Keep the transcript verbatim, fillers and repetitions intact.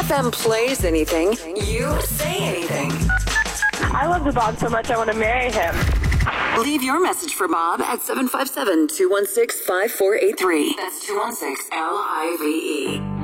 F M plays anything, you say anything. I love the Bob so much I want to marry him. Leave your message for Bob at seven five seven, two one six, five four eight three. That's two one six L I V E.